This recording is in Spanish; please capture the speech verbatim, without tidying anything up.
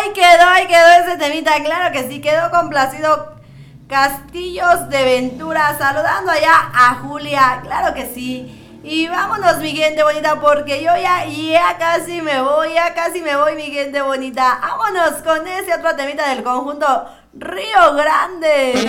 Ahí quedó, ahí quedó ese temita. Claro que sí, quedó complacido. Castillos de Ventura, saludando allá a Julia. Claro que sí. Y vámonos, mi gente bonita, porque yo ya, ya casi me voy, ya casi me voy, mi gente bonita. Vámonos con ese otro temita del conjunto Río Grande.